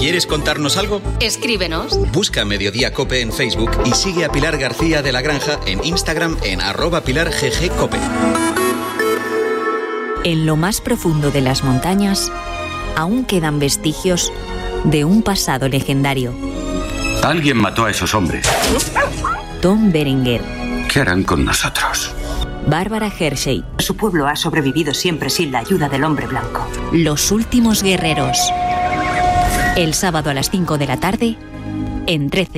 ¿Quieres contarnos algo? Escríbenos. Busca Mediodía Cope en Facebook y sigue a Pilar García de la Granja en Instagram en @PilarGGCope. En lo más profundo de las montañas aún quedan vestigios de un pasado legendario. Alguien mató a esos hombres. Tom Berenger. ¿Qué harán con nosotros? Bárbara Hershey. Su pueblo ha sobrevivido siempre sin la ayuda del hombre blanco. Los últimos guerreros. El sábado a las 5 de la tarde, en 13.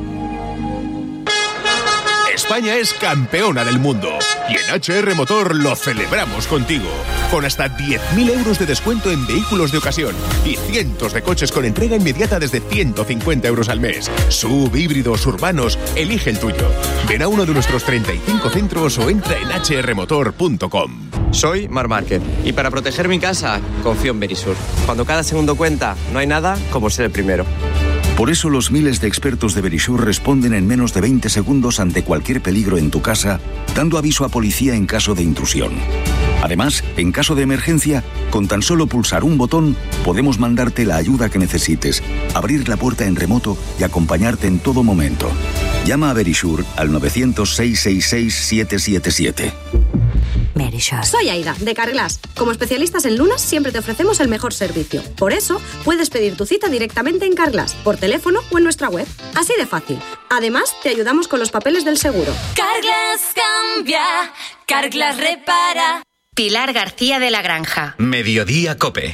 España es campeona del mundo y en HR Motor lo celebramos contigo. Con hasta 10.000 euros de descuento en vehículos de ocasión y cientos de coches con entrega inmediata desde 150 euros al mes. SUV, híbridos, urbanos, elige el tuyo. Ven a uno de nuestros 35 centros o entra en hrmotor.com. Soy Marc Márquez y para proteger mi casa confío en Verisur. Cuando cada segundo cuenta, no hay nada como ser el primero. Por eso los miles de expertos de Verisur responden en menos de 20 segundos ante cualquier peligro en tu casa, dando aviso a policía en caso de intrusión. Además, en caso de emergencia, con tan solo pulsar un botón, podemos mandarte la ayuda que necesites, abrir la puerta en remoto y acompañarte en todo momento. Llama a Verisur al 900-666-777. Verisur. Soy Aida, de Carglass. Como especialistas en lunas, siempre te ofrecemos el mejor servicio. Por eso, puedes pedir tu cita directamente en Carglass, por teléfono o en nuestra web. Así de fácil. Además, te ayudamos con los papeles del seguro. Carglass cambia, Carglass repara. Pilar García de la Granja. Mediodía Cope.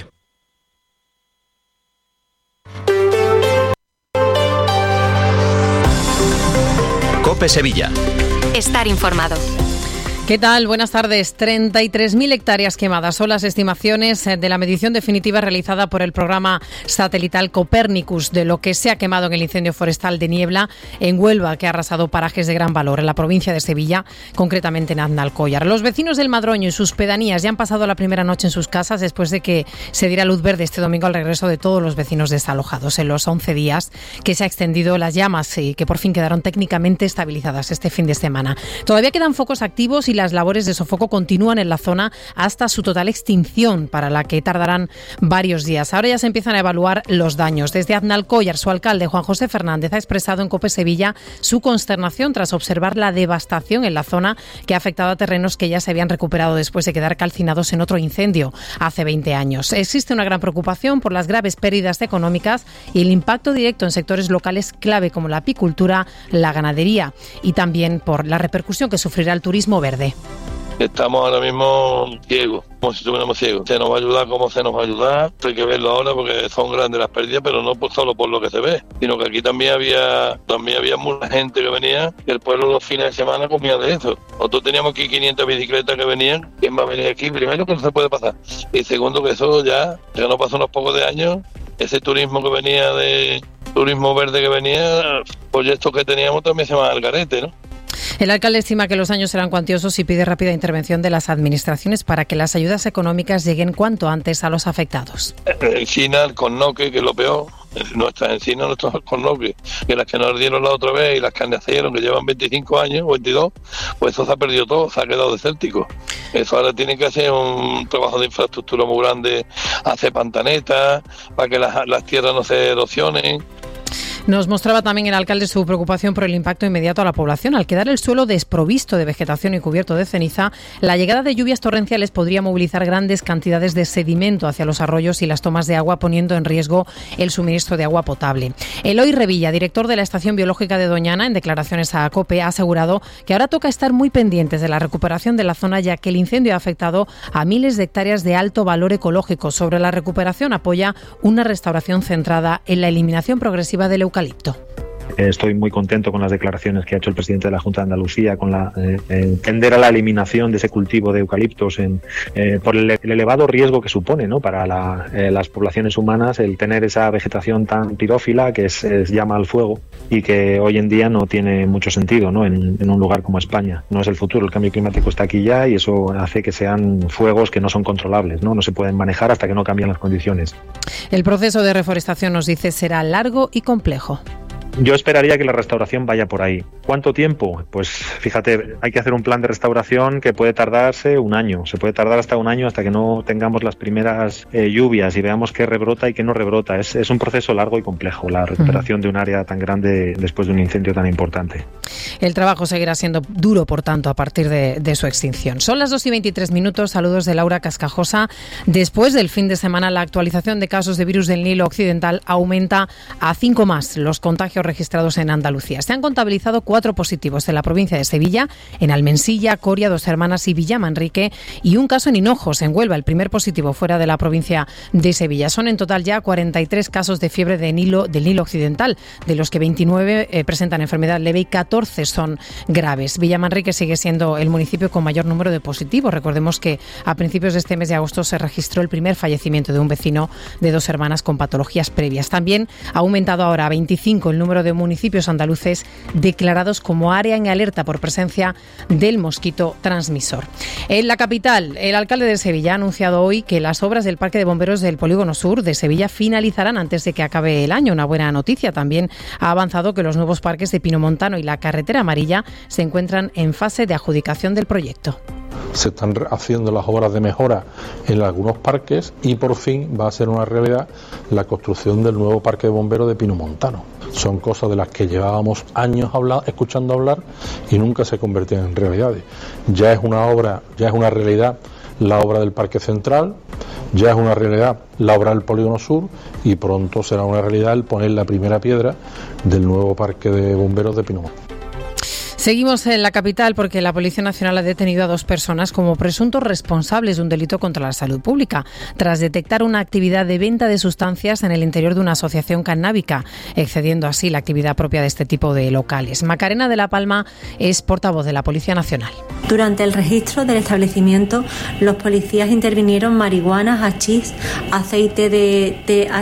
Cope Sevilla. Estar informado. ¿Qué tal? Buenas tardes. 33.000 hectáreas quemadas son las estimaciones de la medición definitiva realizada por el programa satelital Copernicus de lo que se ha quemado en el incendio forestal de Niebla en Huelva, que ha arrasado parajes de gran valor en la provincia de Sevilla, concretamente en Aznalcóllar. Los vecinos del Madroño y sus pedanías ya han pasado la primera noche en sus casas después de que se diera luz verde este domingo al regreso de todos los vecinos desalojados en los 11 días que se ha extendido las llamas y que por fin quedaron técnicamente estabilizadas este fin de semana. Todavía quedan focos activos y las labores de sofoco continúan en la zona hasta su total extinción, para la que tardarán varios días. Ahora ya se empiezan a evaluar los daños. Desde Aznalcóllar, su alcalde, Juan José Fernández, ha expresado en COPE Sevilla su consternación tras observar la devastación en la zona que ha afectado a terrenos que ya se habían recuperado después de quedar calcinados en otro incendio hace 20 años. Existe una gran preocupación por las graves pérdidas económicas y el impacto directo en sectores locales clave como la apicultura, la ganadería y también por la repercusión que sufrirá el turismo verde. Estamos ahora mismo ciegos, como si estuviéramos ciegos. Se nos va a ayudar como se nos va a ayudar. Hay que verlo ahora porque son grandes las pérdidas, pero no solo por lo que se ve, sino que aquí también había mucha gente que venía, y el pueblo los fines de semana comía de eso. Nosotros teníamos aquí 500 bicicletas que venían. ¿Quién va a venir aquí? Primero, que no se puede pasar. Y segundo, que eso ya no pasó unos pocos de años. Ese turismo que venía turismo verde que venía, proyectos que teníamos también se van al garete, ¿no? El alcalde estima que los daños serán cuantiosos y pide rápida intervención de las administraciones para que las ayudas económicas lleguen cuanto antes a los afectados. Encina, el Cornoque, que es lo peor, nuestras encinas, nuestros Cornoques, que las que nos ardieron la otra vez y las que nacieron, que llevan 25 años, 22, pues eso se ha perdido todo, se ha quedado desértico. Eso ahora tiene que hacer un trabajo de infraestructura muy grande, hacer pantanetas, para que las tierras no se erosionen. Nos mostraba también el alcalde su preocupación por el impacto inmediato a la población. Al quedar el suelo desprovisto de vegetación y cubierto de ceniza, la llegada de lluvias torrenciales podría movilizar grandes cantidades de sedimento hacia los arroyos y las tomas de agua, poniendo en riesgo el suministro de agua potable. Eloy Revilla, director de la Estación Biológica de Doñana, en declaraciones a COPE, ha asegurado que ahora toca estar muy pendientes de la recuperación de la zona, ya que el incendio ha afectado a miles de hectáreas de alto valor ecológico. Sobre la recuperación apoya una restauración centrada en la eliminación progresiva del eucalipto. Estoy muy contento con las declaraciones que ha hecho el presidente de la Junta de Andalucía con tender a la eliminación de ese cultivo de eucaliptos por el elevado riesgo que supone, ¿no?, para las poblaciones humanas el tener esa vegetación tan pirófila que es llama al fuego y que hoy en día no tiene mucho sentido, ¿no?, en un lugar como España. No es el futuro, el cambio climático está aquí ya y eso hace que sean fuegos que no son controlables, no se pueden manejar hasta que no cambien las condiciones. El proceso de reforestación, nos dice, será largo y complejo. Yo esperaría que la restauración vaya por ahí. ¿Cuánto tiempo? Pues fíjate, hay que hacer un plan de restauración que puede tardarse un año. Se puede tardar hasta un año hasta que no tengamos las primeras lluvias y veamos qué rebrota y qué no rebrota. Es un proceso largo y complejo la recuperación de un área tan grande después de un incendio tan importante. El trabajo seguirá siendo duro, por tanto, a partir de su extinción. Son las 2:23. Saludos de Laura Cascajosa. Después del fin de semana, la actualización de casos de virus del Nilo Occidental aumenta a 5 más los contagios registrados en Andalucía. Se han contabilizado 4 positivos en la provincia de Sevilla, en Almensilla, Coria, Dos Hermanas y Villamanrique, y un caso en Hinojos, en Huelva, el primer positivo fuera de la provincia de Sevilla. Son en total ya 43 casos de fiebre del Nilo Occidental, de los que 29 presentan enfermedad leve y 14 son graves. Villamanrique sigue siendo el municipio con mayor número de positivos. Recordemos que a principios de este mes de agosto se registró el primer fallecimiento de un vecino de Dos Hermanas con patologías previas. También ha aumentado ahora a 25 el número de municipios andaluces declarados como área en alerta por presencia del mosquito transmisor. En la capital, el alcalde de Sevilla ha anunciado hoy que las obras del Parque de Bomberos del Polígono Sur de Sevilla finalizarán antes de que acabe el año. Una buena noticia. También ha avanzado que los nuevos parques de Pinomontano y la Carretera Amarilla se encuentran en fase de adjudicación del proyecto. Se están haciendo las obras de mejora en algunos parques y por fin va a ser una realidad la construcción del nuevo parque de bomberos de Pinomontano. Son cosas de las que llevábamos años escuchando hablar y nunca se convertían en realidades. Ya es una obra, ya es una realidad la obra del Parque Central, ya es una realidad la obra del Polígono Sur y pronto será una realidad el poner la primera piedra del nuevo parque de bomberos de Pinomontano. Seguimos en la capital porque la Policía Nacional ha detenido a 2 personas como presuntos responsables de un delito contra la salud pública, tras detectar una actividad de venta de sustancias en el interior de una asociación cannábica, excediendo así la actividad propia de este tipo de locales. Macarena de la Palma es portavoz de la Policía Nacional. Durante el registro del establecimiento, los policías intervinieron marihuana, hachís, aceite de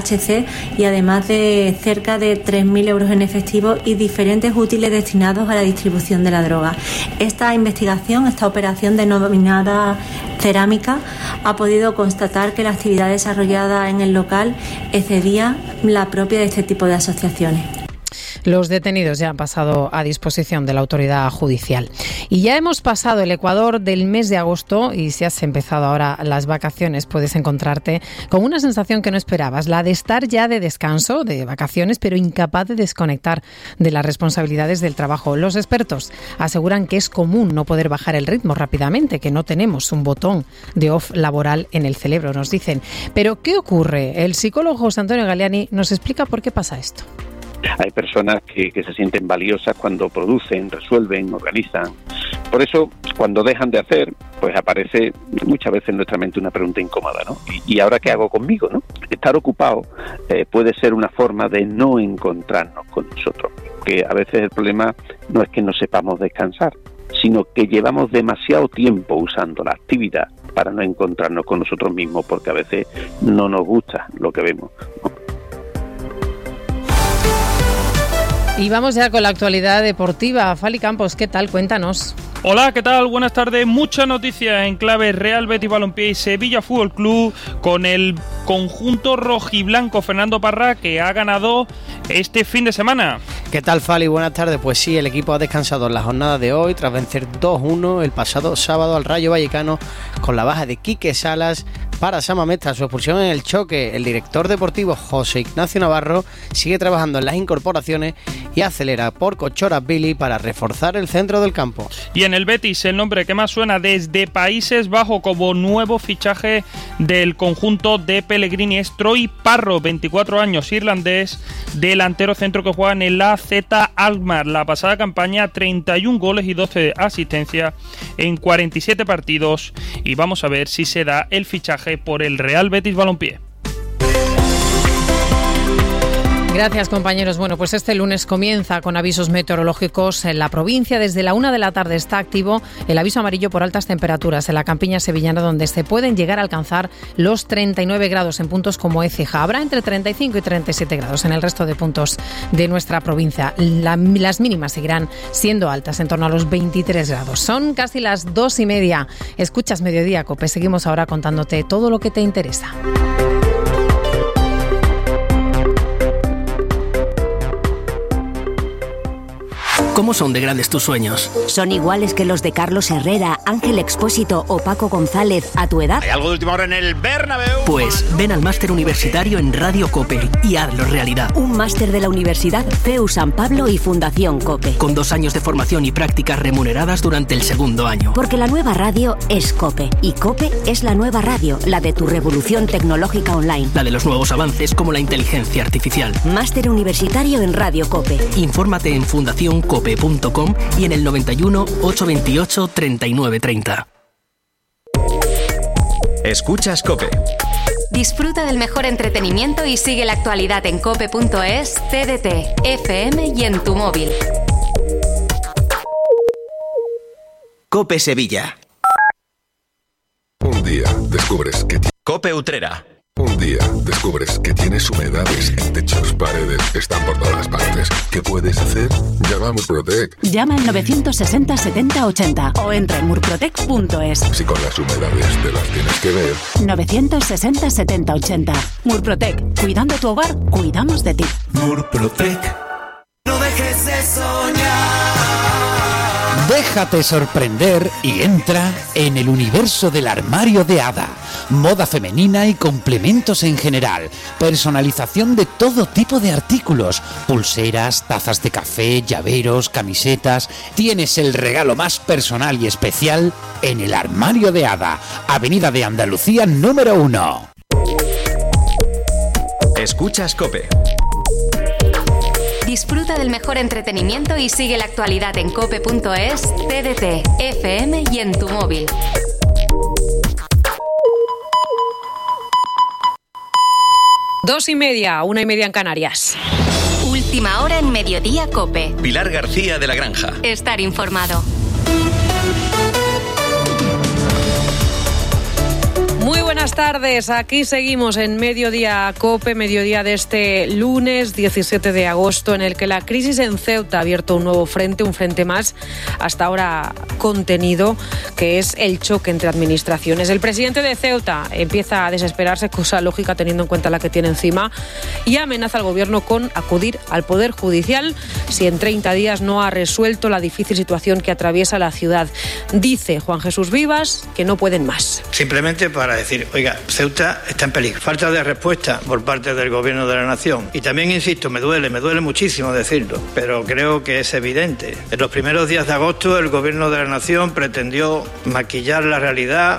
THC y además de cerca de 3.000 euros en efectivo y diferentes útiles destinados a la distribución de la droga. Esta investigación, esta operación denominada Cerámica, ha podido constatar que la actividad desarrollada en el local excedía la propia de este tipo de asociaciones. Los detenidos ya han pasado a disposición de la autoridad judicial. Y ya hemos pasado el Ecuador del mes de agosto y si has empezado ahora las vacaciones puedes encontrarte con una sensación que no esperabas, la de estar ya de descanso, de vacaciones, pero incapaz de desconectar de las responsabilidades del trabajo. Los expertos aseguran que es común no poder bajar el ritmo rápidamente, que no tenemos un botón de off laboral en el cerebro, nos dicen. Pero ¿qué ocurre? El psicólogo José Antonio Galeani nos explica por qué pasa esto. Hay personas que se sienten valiosas cuando producen, resuelven, organizan. Por eso, cuando dejan de hacer, pues aparece muchas veces en nuestra mente una pregunta incómoda, ¿no? ¿Y ahora qué hago conmigo, no? Estar ocupado puede ser una forma de no encontrarnos con nosotros. Que a veces el problema no es que no sepamos descansar, sino que llevamos demasiado tiempo usando la actividad para no encontrarnos con nosotros mismos, porque a veces no nos gusta lo que vemos, ¿no? Y vamos ya con la actualidad deportiva. Fali Campos, ¿qué tal? Cuéntanos. Hola, ¿qué tal? Buenas tardes. Muchas noticias en clave Real Betis Balompié y Sevilla Fútbol Club con el conjunto rojiblanco Fernando Parra, que ha ganado este fin de semana. ¿Qué tal, Fali? Buenas tardes. Pues sí, el equipo ha descansado en la jornada de hoy tras vencer 2-1 el pasado sábado al Rayo Vallecano con la baja de Quique Salas para Samamés tras su expulsión en el choque. El director deportivo José Ignacio Navarro sigue trabajando en las incorporaciones y acelera por Cochoras-Billy para reforzar el centro del campo. Y en el Betis, el nombre que más suena desde Países Bajos como nuevo fichaje del conjunto de Pellegrini es Troy Parro, 24 años, irlandés, delantero centro que juega en el AZ Alkmaar. La pasada campaña, 31 goles y 12 asistencias en 47 partidos. Y vamos a ver si se da el fichaje por el Real Betis Balompié. Gracias, compañeros. Bueno, pues este lunes comienza con avisos meteorológicos en la provincia. Desde la 1 de la tarde está activo el aviso amarillo por altas temperaturas en la campiña sevillana, donde se pueden llegar a alcanzar los 39 grados en puntos como Écija. Habrá entre 35 y 37 grados en el resto de puntos de nuestra provincia. Las mínimas seguirán siendo altas, en torno a los 23 grados. Son casi las 2:30. Escuchas Mediodía Cope. Seguimos ahora contándote todo lo que te interesa. ¿Cómo son de grandes tus sueños? ¿Son iguales que los de Carlos Herrera, Ángel Expósito o Paco González a tu edad? ¿Hay algo de última hora en el Bernabéu? Pues ven al máster universitario en Radio COPE y hazlo realidad. Un máster de la Universidad CEU San Pablo y Fundación COPE. Con 2 años de formación y prácticas remuneradas durante el segundo año. Porque la nueva radio es COPE. Y COPE es la nueva radio, la de tu revolución tecnológica online. La de los nuevos avances como la inteligencia artificial. Máster universitario en Radio COPE. Infórmate en fundacioncope.com y en el 91 828 3930. Escuchas COPE. Disfruta del mejor entretenimiento y sigue la actualidad en cope.es, TDT, FM y en tu móvil. COPE Sevilla. Un día descubres que... COPE Utrera. Un día descubres que tienes humedades en techos, paredes, están por todas partes. ¿Qué puedes hacer? Llama a Murprotec. Llama al 960 70 80 o entra en murprotec.es. Si con las humedades te las tienes que ver. 960 70 80. Murprotec. Cuidando tu hogar, cuidamos de ti. Murprotec. No dejes de soñar. Déjate sorprender y entra en el universo del armario de Ada. Moda femenina y complementos en general. Personalización de todo tipo de artículos. Pulseras, tazas de café, llaveros, camisetas. Tienes el regalo más personal y especial en el armario de Ada. Avenida de Andalucía número 1. Escuchas COPE. Disfruta del mejor entretenimiento y sigue la actualidad en cope.es, TDT, FM y en tu móvil. Dos y media, 1:30 en Canarias. Última hora en Mediodía COPE. Pilar García de la Granja. Estar informado. Muy buenas tardes, aquí seguimos en Mediodía COPE, mediodía de este lunes 17 de agosto, en el que la crisis en Ceuta ha abierto un nuevo frente, un frente más hasta ahora contenido, que es el choque entre administraciones. El presidente de Ceuta empieza a desesperarse, cosa lógica teniendo en cuenta la que tiene encima, y amenaza al gobierno con acudir al Poder Judicial si en 30 días no ha resuelto la difícil situación que atraviesa la ciudad. Dice Juan Jesús Vivas que no pueden más. Simplemente para decir, oiga, Ceuta está en peligro. Falta de respuesta por parte del Gobierno de la Nación. Y también, insisto, me duele muchísimo decirlo, pero creo que es evidente. En los primeros días de agosto, el Gobierno de la Nación pretendió maquillar la realidad.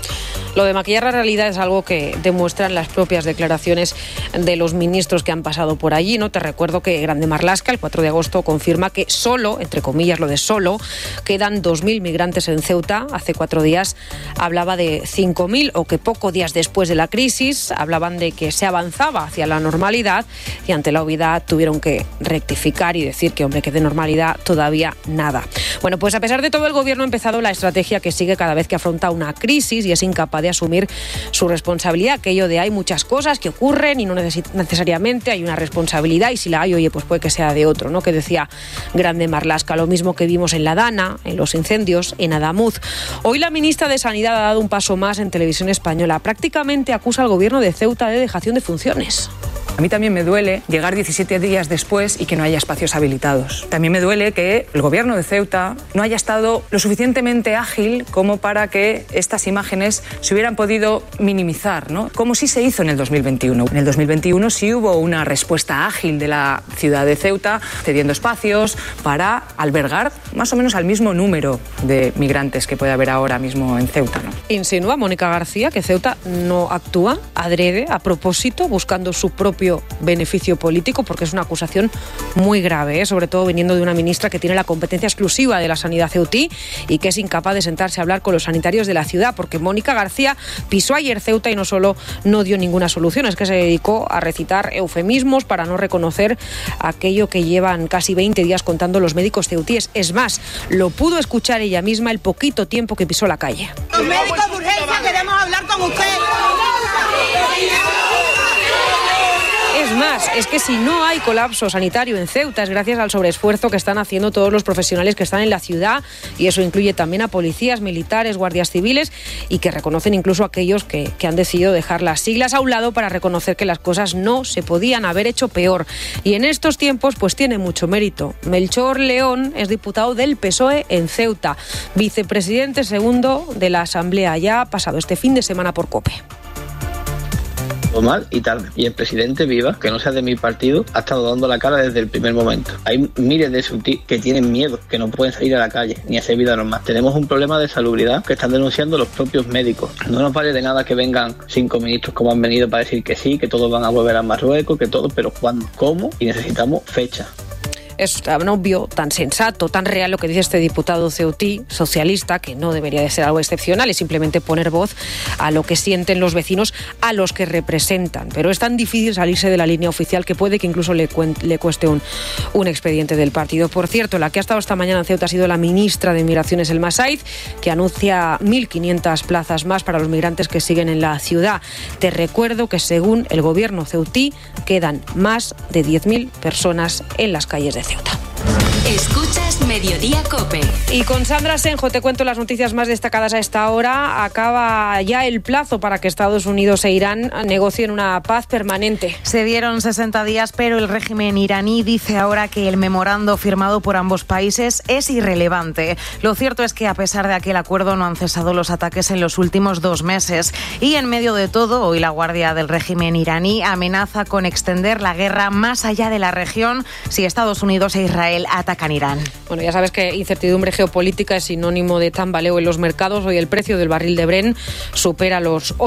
Lo de maquillar la realidad es algo que demuestran las propias declaraciones de los ministros que han pasado por allí, ¿no? Te recuerdo que Grande Marlaska, el 4 de agosto, confirma que solo, entre comillas lo de solo, quedan 2.000 migrantes en Ceuta. Hace 4 días hablaba de 5.000, o que pocos días después de la crisis hablaban de que se avanzaba hacia la normalidad, y ante la obviedad tuvieron que rectificar y decir que, hombre, que de normalidad todavía nada. Bueno, pues a pesar de todo, el gobierno ha empezado la estrategia que sigue cada vez que afronta una crisis y es incapaz de asumir su responsabilidad, aquello de hay muchas cosas que ocurren y no necesariamente hay una responsabilidad, y si la hay, oye, pues puede que sea de otro, ¿no? Que decía Grande Marlaska, lo mismo que vimos en La Dana, en los incendios, en Adamuz. Hoy la ministra de Sanidad ha dado un paso más en Televisión Española. Prácticamente acusa al gobierno de Ceuta de dejación de funciones. A mí también me duele llegar 17 días después y que no haya espacios habilitados. También me duele que el gobierno de Ceuta no haya estado lo suficientemente ágil como para que estas imágenes se hubieran podido minimizar, ¿no? Como sí se hizo en el 2021. En el 2021 sí hubo una respuesta ágil de la ciudad de Ceuta, cediendo espacios para albergar más o menos al mismo número de migrantes que puede haber ahora mismo en Ceuta, ¿no? Insinúa Mónica García que Ceuta no actúa adrede, a propósito, buscando su propio beneficio político, porque es una acusación muy grave, sobre todo viniendo de una ministra que tiene la competencia exclusiva de la sanidad ceutí y que es incapaz de sentarse a hablar con los sanitarios de la ciudad, porque Mónica García pisó ayer Ceuta y no solo no dio ninguna solución, es que se dedicó a recitar eufemismos para no reconocer aquello que llevan casi 20 días contando los médicos ceutíes. Es más, lo pudo escuchar ella misma el poquito tiempo que pisó la calle. Los médicos de urgencia queremos hablar con usted. Es más, más, es que si no hay colapso sanitario en Ceuta es gracias al sobreesfuerzo que están haciendo todos los profesionales que están en la ciudad, y eso incluye también a policías, militares, guardias civiles, y que reconocen incluso a aquellos que han decidido dejar las siglas a un lado para reconocer que las cosas no se podían haber hecho peor. Y en estos tiempos pues tiene mucho mérito. Melchor León es diputado del PSOE en Ceuta, vicepresidente segundo de la Asamblea, ya ha pasado este fin de semana por COPE. Mal y tarde. Y el presidente Viva, que no sea de mi partido, ha estado dando la cara desde el primer momento. Hay miles de subtíos que tienen miedo, que no pueden salir a la calle ni hacer vida normal. Tenemos un problema de salubridad que están denunciando los propios médicos. No nos vale de nada que vengan 5 ministros como han venido para decir que sí, que todos van a volver a Marruecos, que todo, pero ¿cuándo? ¿Cómo? Y necesitamos fecha. Es tan obvio, tan sensato, tan real lo que dice este diputado ceutí socialista, que no debería de ser algo excepcional, es simplemente poner voz a lo que sienten los vecinos a los que representan. Pero es tan difícil salirse de la línea oficial que puede que incluso le cueste un expediente del partido. Por cierto, la que ha estado esta mañana en Ceuta ha sido la ministra de Migraciones, Elma Saiz, que anuncia 1.500 plazas más para los migrantes que siguen en la ciudad. Te recuerdo que según el gobierno ceutí quedan más de 10.000 personas en las calles de Ceuta. Escuchas Mediodía COPE. Y con Sandra Senjo te cuento las noticias más destacadas a esta hora. Acaba ya el plazo para que Estados Unidos e Irán negocien una paz permanente. Se dieron 60 días, pero el régimen iraní dice ahora que el memorando firmado por ambos países es irrelevante. Lo cierto es que a pesar de aquel acuerdo no han cesado los ataques en los últimos 2 meses. Y en medio de todo, hoy la guardia del régimen iraní amenaza con extender la guerra más allá de la región si Estados Unidos e Israel atacan Irán. Bueno, ya sabes que incertidumbre geopolítica es sinónimo de tambaleo en los mercados. Hoy el precio del barril de Brent supera los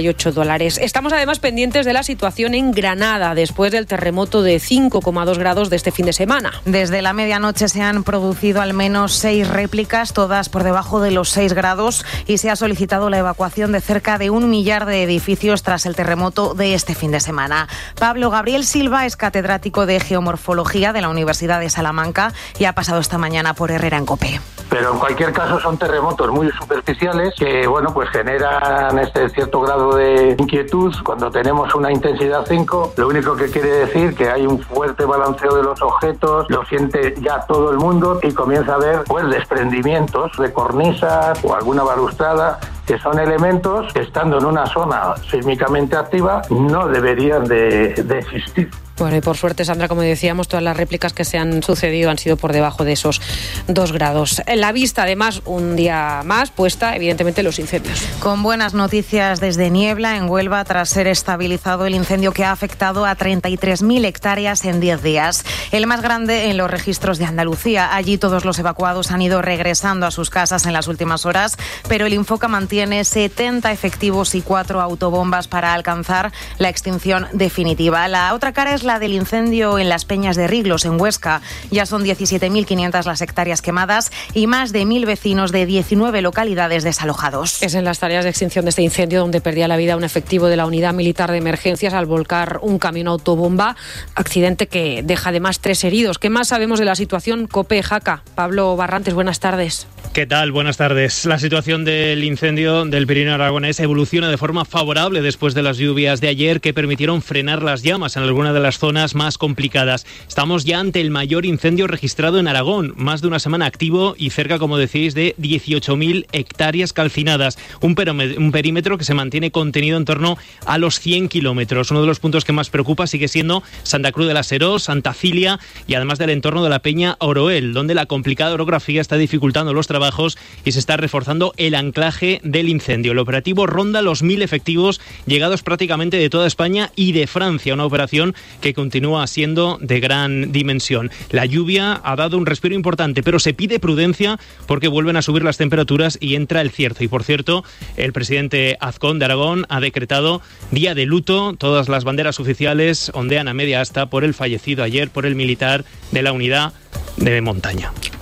$88. Estamos además pendientes de la situación en Granada después del terremoto de 5,2 grados de este fin de semana. Desde la medianoche se han producido al menos 6 réplicas, todas por debajo de los 6 grados, y se ha solicitado la evacuación de cerca de 1 millar de edificios tras el terremoto de este fin de semana. Pablo Gabriel Silva es catedrático de Geomorfología de la Universidad de Salamanca y ha pasado esta mañana por Herrera en COPE. Pero en cualquier caso son terremotos muy superficiales que, bueno, pues generan este cierto grado de inquietud. Cuando tenemos una intensidad 5, lo único que quiere decir que hay un fuerte balanceo de los objetos, lo siente ya todo el mundo y comienza a haber pues desprendimientos de cornisas o alguna balustrada, que son elementos que, estando en una zona sísmicamente activa, no deberían de existir. Bueno, y por suerte, Sandra, como decíamos, todas las réplicas que se han sucedido han sido por debajo de esos 2 grados. En la vista, además, un día más puesta, evidentemente, los incendios. Con buenas noticias desde Niebla, en Huelva, tras ser estabilizado el incendio que ha afectado a 33.000 hectáreas en 10 días. El más grande en los registros de Andalucía. Allí todos los evacuados han ido regresando a sus casas en las últimas horas, pero el Infoca mantiene 70 efectivos y 4 autobombas para alcanzar la extinción definitiva. La otra cara es la del incendio en las Peñas de Riglos, en Huesca. Ya son 17.500 las hectáreas quemadas y más de 1.000 vecinos de 19 localidades desalojados. Es en las tareas de extinción de este incendio donde perdía la vida un efectivo de la Unidad Militar de Emergencias al volcar un camión autobomba, accidente que deja además 3 heridos. ¿Qué más sabemos de la situación? COPE, Jaca. Pablo Barrantes, buenas tardes. ¿Qué tal? Buenas tardes. La situación del incendio del Pirineo aragonés evoluciona de forma favorable después de las lluvias de ayer que permitieron frenar las llamas en algunas de las zonas más complicadas. Estamos ya ante el mayor incendio registrado en Aragón, más de una semana activo y cerca, como decís, de 18.000 hectáreas calcinadas. Un perímetro que se mantiene contenido en torno a los 100 kilómetros. Uno de los puntos que más preocupa sigue siendo Santa Cruz de la Serós, Santa Cilia y además del entorno de la Peña Oroel, donde la complicada orografía está dificultando los trabajos y se está reforzando el anclaje del incendio. El operativo ronda los 1.000 efectivos llegados prácticamente de toda España y de Francia, una operación que continúa siendo de gran dimensión. La lluvia ha dado un respiro importante, pero se pide prudencia porque vuelven a subir las temperaturas y entra el cierzo. Y por cierto, el presidente Azcón de Aragón ha decretado día de luto. Todas las banderas oficiales ondean a media asta por el fallecido ayer por el militar de la unidad de montaña.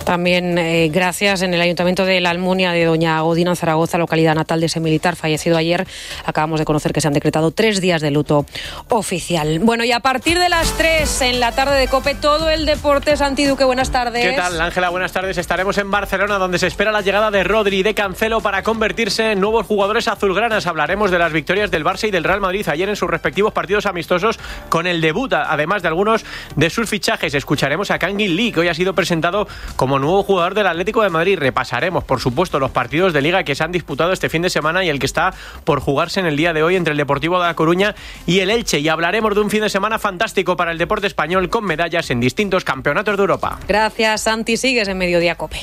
También gracias en el Ayuntamiento de la Almunia de Doña Godina, en Zaragoza, localidad natal de ese militar fallecido ayer. Acabamos de conocer que se han decretado 3 días de luto oficial. Bueno, y a partir de las 3 en la tarde de COPE, todo el deporte. Santi Duque, buenas tardes. ¿Qué tal, Ángela? Buenas tardes. Estaremos en Barcelona, donde se espera la llegada de Rodri y de Cancelo para convertirse en nuevos jugadores azulgranas. Hablaremos de las victorias del Barça y del Real Madrid ayer en sus respectivos partidos amistosos, con el debut, además de algunos de sus fichajes. Escucharemos a Kangin Lee, que hoy ha sido presentado como nuevo jugador del Atlético de Madrid. Repasaremos, por supuesto, los partidos de Liga que se han disputado este fin de semana y el que está por jugarse en el día de hoy entre el Deportivo de La Coruña y el Elche. Y hablaremos de un fin de semana fantástico para el deporte español, con medallas en distintos campeonatos de Europa. Gracias, Santi. Sigues en Mediodía COPE.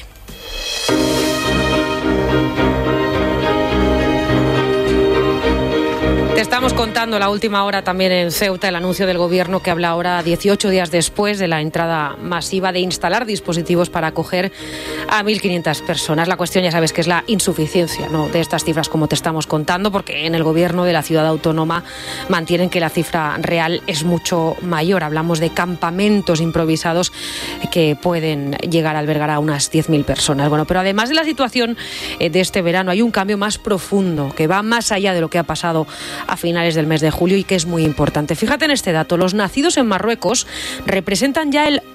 Te estamos contando la última hora también en Ceuta, el anuncio del Gobierno que habla ahora 18 días después de la entrada masiva de instalar dispositivos para acoger a 1.500 personas. La cuestión, ya sabes, que es la insuficiencia, ¿no?, de estas cifras, como te estamos contando, porque en el Gobierno de la ciudad autónoma mantienen que la cifra real es mucho mayor. Hablamos de campamentos improvisados que pueden llegar a albergar a unas 10.000 personas. Bueno, pero además de la situación de este verano, hay un cambio más profundo que va más allá de lo que ha pasado a finales del mes de julio y que es muy importante. Fíjate en este dato: los nacidos en Marruecos representan ya el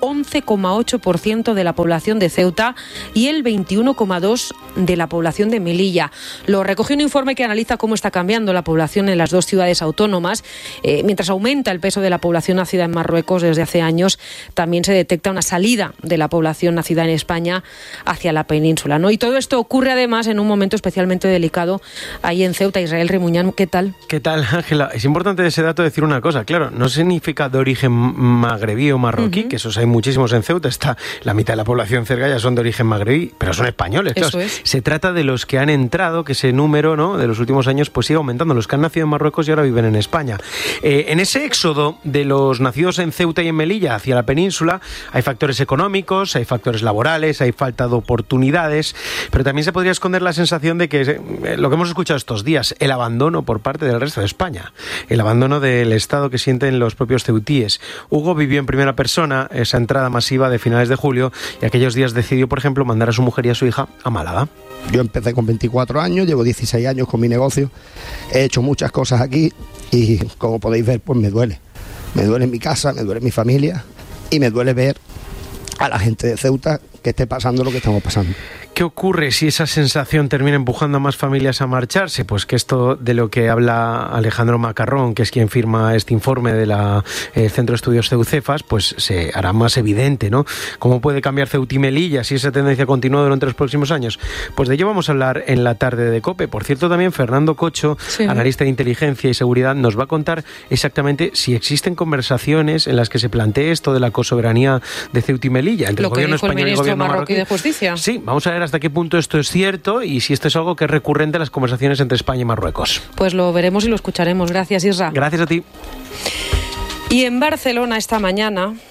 11,8% de la población de Ceuta y el 21,2% de la población de Melilla. Lo recoge un informe que analiza cómo está cambiando la población en las dos ciudades autónomas. Mientras aumenta el peso de la población nacida en Marruecos desde hace años, también se detecta una salida de la población nacida en España hacia la península, ¿no? Y todo esto ocurre además en un momento especialmente delicado ahí en Ceuta. Israel Remuñán, ¿qué tal? ¿Qué tal, Ángela? Es importante de ese dato decir una cosa. Claro, no significa de origen magrebí o marroquí, que esos hay muchísimos en Ceuta. Está la mitad de la población cerca ya son de origen magrebí, pero son españoles. Claro. Eso es. Se trata de los que han entrado, que ese número, ¿no?, de los últimos años pues sigue aumentando. Los que han nacido en Marruecos y ahora viven en España. En ese éxodo de los nacidos en Ceuta y en Melilla hacia la península hay factores económicos, hay factores laborales, hay falta de oportunidades, pero también se podría esconder la sensación de que lo que hemos escuchado estos días, el abandono por parte del resto de España, el abandono del Estado que sienten los propios ceutíes. Hugo vivió en primera persona esa entrada masiva de finales de julio y aquellos días decidió, por ejemplo, mandar a su mujer y a su hija a Málaga. Yo empecé con 24 años, llevo 16 años con mi negocio, he hecho muchas cosas aquí y, como podéis ver, pues me duele. Me duele mi casa, me duele mi familia y me duele ver a la gente de Ceuta que esté pasando lo que estamos pasando. ¿Qué ocurre si esa sensación termina empujando a más familias a marcharse? Pues que esto de lo que habla Alejandro Macarrón, que es quien firma este informe de la Centro de Estudios Ceucefas, pues se hará más evidente, ¿no? ¿Cómo puede cambiar Ceuta y Melilla si esa tendencia continúa durante los próximos años? Pues de ello vamos a hablar en la tarde de COPE. Por cierto, también Fernando Cocho, analista de inteligencia y seguridad, nos va a contar exactamente si existen conversaciones en las que se plantee esto de la cosoberanía de Ceuta y Melilla entre el gobierno español y el gobierno marroquí de Justicia. Sí, vamos a ver hasta qué punto esto es cierto y si esto es algo que es recurrente en las conversaciones entre España y Marruecos. Pues lo veremos y lo escucharemos. Gracias, Isra. Gracias a ti. Y en Barcelona esta mañana